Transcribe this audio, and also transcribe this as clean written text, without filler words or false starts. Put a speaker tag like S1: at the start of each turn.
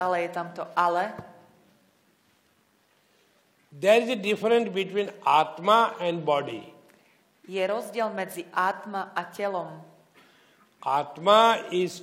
S1: Ale je tam to ale.
S2: There is a difference between Atma and body.
S1: Je rozdiel medzi Atma a telom.
S2: Atma is